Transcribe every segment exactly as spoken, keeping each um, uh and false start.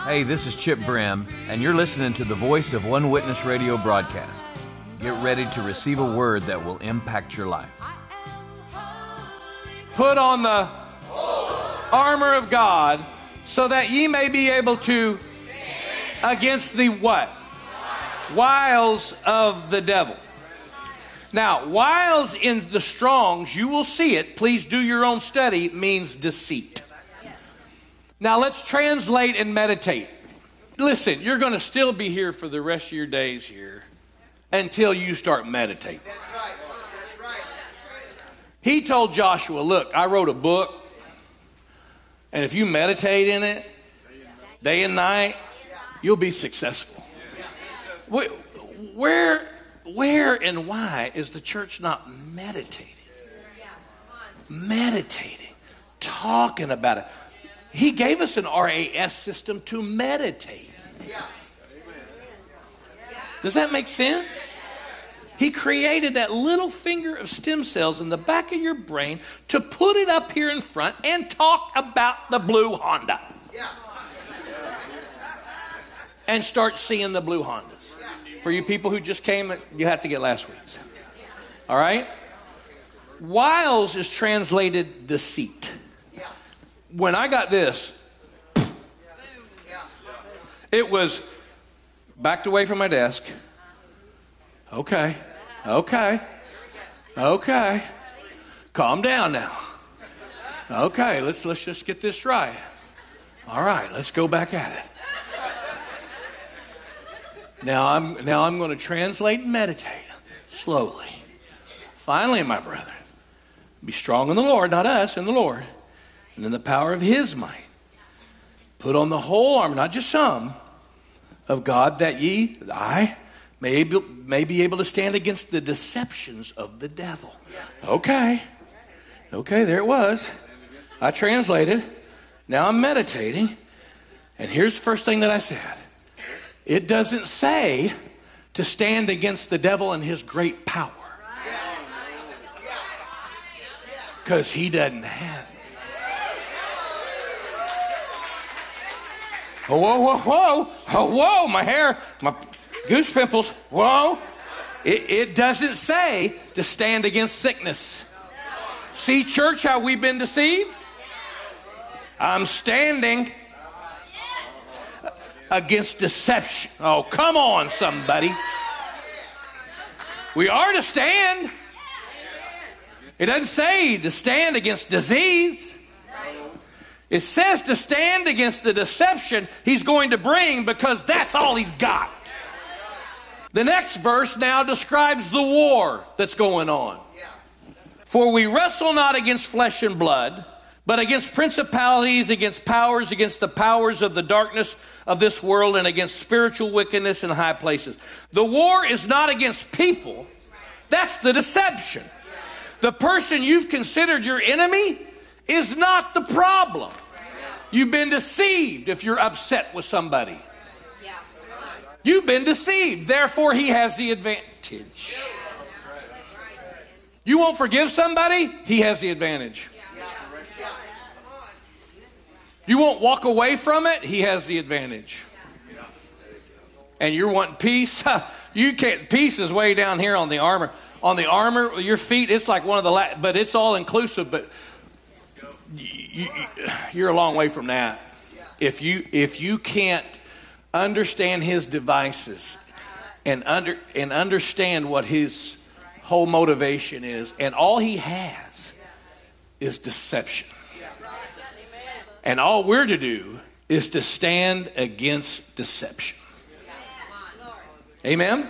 Hey, this is Chip Brim, and you're listening to the Voice of One Witness radio broadcast. Get ready to receive a word that will impact your life. Put on the armor of God so that ye may be able to against the what? Wiles of the devil. Now, wiles in the Strongs, you will see it, please do your own study, means deceit. Now let's translate and meditate. Listen, you're going to still be here for the rest of your days here until you start meditating. That's right. That's right. He told Joshua, look, I wrote a book, and if you meditate in it day and night, you'll be successful. Where, where and why is the church not meditating? Meditating, talking about it. He gave us an R A S system to meditate. Does that make sense? He created that little finger of stem cells in the back of your brain to put it up here in front and talk about the blue Honda. And start seeing the blue Hondas. For you people who just came, you have to get last week's. All right? Wiles is translated deceit. When I got this, it was backed away from my desk. Okay, okay, okay. Calm down now. Okay, let's let's just get this right. All right, let's go back at it. Now I'm now I'm going to translate and meditate slowly. Finally, my brethren, be strong in the Lord, not us, in the Lord. And in the power of his might, put on the whole armor, not just some, of God, that ye, I, may be, may be able to stand against the deceptions of the devil. Okay. Okay, there it was. I translated. Now I'm meditating. And here's the first thing that I said. It doesn't say to stand against the devil and his great power. Because he doesn't have it. Oh, whoa, whoa, whoa, oh, whoa, my hair, my goose pimples, whoa. It, it doesn't say to stand against sickness. See, church, how we've been deceived? I'm standing against deception. Oh, come on, somebody. We are to stand. It doesn't say to stand against disease. It says to stand against the deception he's going to bring because that's all he's got. The next verse now describes the war that's going on. For we wrestle not against flesh and blood, but against principalities, against powers, against the powers of the darkness of this world, and against spiritual wickedness in high places. The war is not against people. That's the deception. The person you've considered your enemy is not the problem. You've been deceived if you're upset with somebody. You've been deceived. Therefore, he has the advantage. You won't forgive somebody? He has the advantage. You won't walk away from it? He has the advantage. And you're wanting peace? You can't. Peace is way down here on the armor. On the armor, your feet, it's like one of the, la- but it's all inclusive, but you, you, you're a long way from that. If you if you can't understand his devices and under and understand what his whole motivation is, and all he has is deception. And all we're to do is to stand against deception. Amen?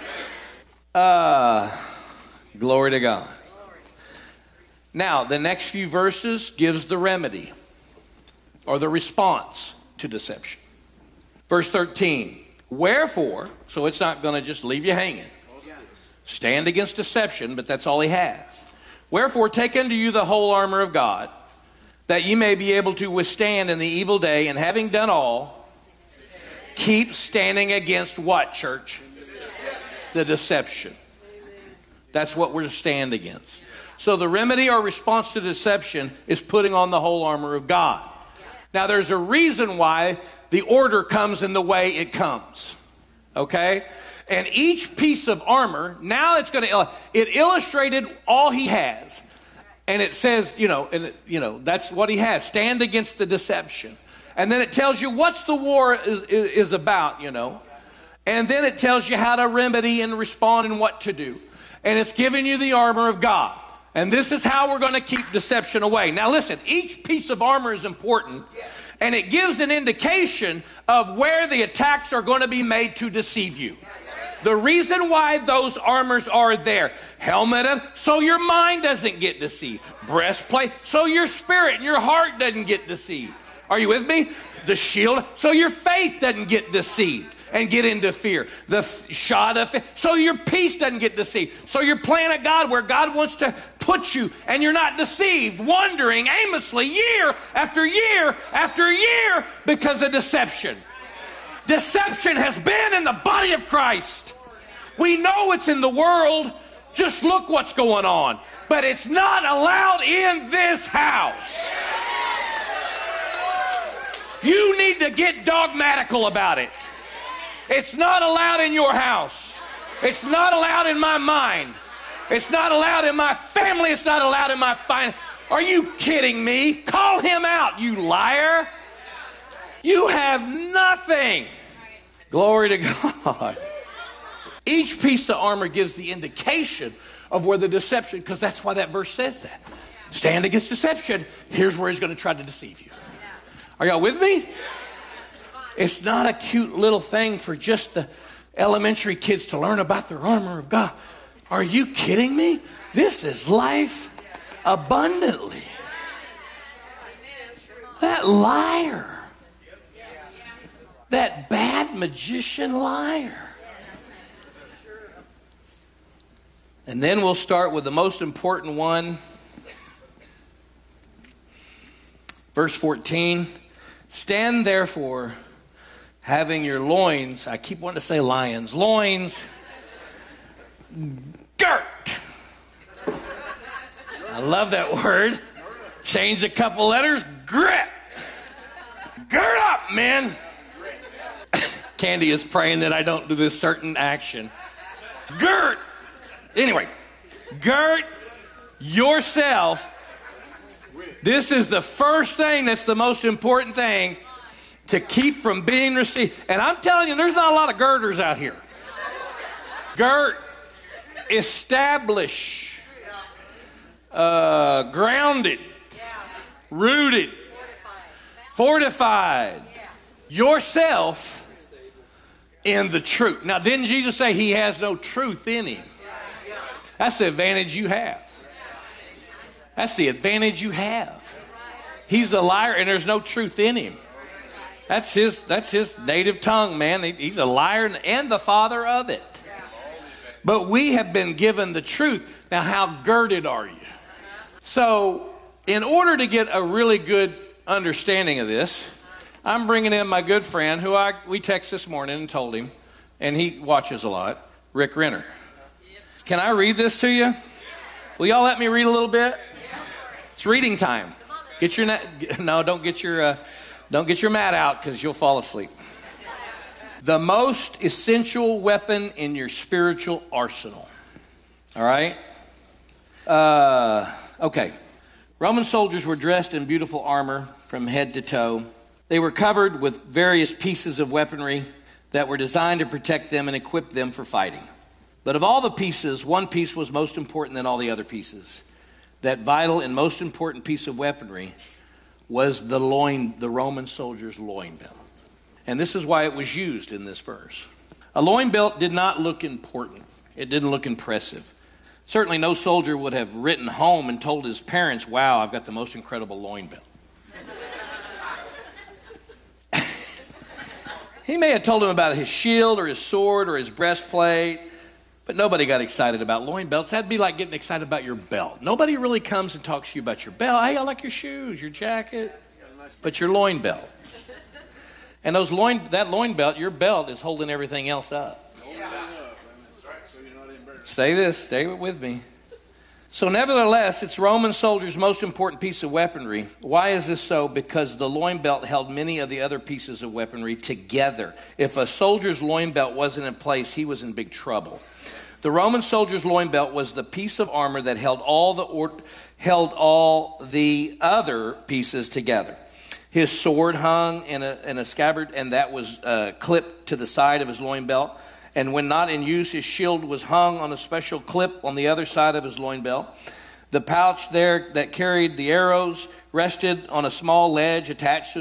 Uh, glory to God. Now, the next few verses gives the remedy or the response to deception. Verse thirteen, wherefore, so it's not going to just leave you hanging. Stand against deception, but that's all he has. Wherefore, take unto you the whole armor of God, that ye may be able to withstand in the evil day, and having done all, keep standing against what, church? The deception. That's what we're to stand against. So the remedy or response to deception is putting on the whole armor of God. Now, there's a reason why the order comes in the way it comes, okay? And each piece of armor, now it's going to, it illustrated all he has. And it says, you know, and it, you know, that's what he has. Stand against the deception. And then it tells you what's the war is, is, is about, you know. And then it tells you how to remedy and respond and what to do. And it's giving you the armor of God. And this is how we're going to keep deception away. Now listen, each piece of armor is important. And it gives an indication of where the attacks are going to be made to deceive you. The reason why those armors are there. Helmet, so your mind doesn't get deceived. Breastplate, so your spirit and your heart doesn't get deceived. Are you with me? The shield, so your faith doesn't get deceived and get into fear. The f- shot of faith, so your peace doesn't get deceived. So your plan of God, where God wants to put you and you're not deceived, wandering aimlessly year after year after year because of deception. Deception has been in the body of Christ. We know it's in the world. Just look what's going on. But it's not allowed in this house. You need to get dogmatical about it. It's not allowed in your house. It's not allowed in my mind. It's not allowed in my family. It's not allowed in my finance. Are you kidding me? Call him out, you liar. You have nothing. Glory to God. Each piece of armor gives the indication of where the deception, because that's why that verse says that. Stand against deception. Here's where he's going to try to deceive you. Are y'all with me? It's not a cute little thing for just the elementary kids to learn about their armor of God. Are you kidding me? This is life abundantly. That liar. That bad magician liar. And then we'll start with the most important one. Verse fourteen. Stand therefore, having your loins, I keep wanting to say lions, loins, girt. I love that word. Change a couple letters, grit. Gird up, men. Candy is praying that I don't do this certain action. Girt. Anyway, girt yourself. This is the first thing that's the most important thing to keep from being received. And I'm telling you, there's not a lot of girders out here. Girt, establish, uh, grounded, rooted, fortified yourself in the truth. Now, didn't Jesus say he has no truth in him? That's the advantage you have. That's the advantage you have. He's a liar and there's no truth in him. That's his, that's his native tongue, man. He, he's a liar and the father of it. But we have been given the truth. Now, how girded are you? So, in order to get a really good understanding of this, I'm bringing in my good friend who I we texted this morning and told him, and he watches a lot, Rick Renner. Can I read this to you? Will y'all let me read a little bit? It's reading time. Get your no, don't get your uh, don't get your mat out because you'll fall asleep. The most essential weapon in your spiritual arsenal. All right. Uh, okay. Roman soldiers were dressed in beautiful armor from head to toe. They were covered with various pieces of weaponry that were designed to protect them and equip them for fighting. But of all the pieces, one piece was most important than all the other pieces. That vital and most important piece of weaponry was the loin, the Roman soldier's loin belt. And this is why it was used in this verse. A loin belt did not look important. It didn't look impressive. Certainly no soldier would have written home and told his parents, wow, I've got the most incredible loin belt. He may have told them about his shield or his sword or his breastplate, but nobody got excited about loin belts. That'd be like getting excited about your belt. Nobody really comes and talks to you about your belt. Hey, I like your shoes, your jacket, but your loin belt. And those loin, that loin belt, your belt is holding everything else up. Stay this, stay with me. So nevertheless, it's Roman soldiers' most important piece of weaponry. Why is this so? Because the loin belt held many of the other pieces of weaponry together. If a soldier's loin belt wasn't in place, he was in big trouble. The Roman soldier's loin belt was the piece of armor that held all the or, held all the other pieces together. His sword hung in a, in a scabbard, and that was uh, clipped to the side of his loin belt. And when not in use, his shield was hung on a special clip on the other side of his loin belt. The pouch there that carried the arrows rested on a small ledge attached to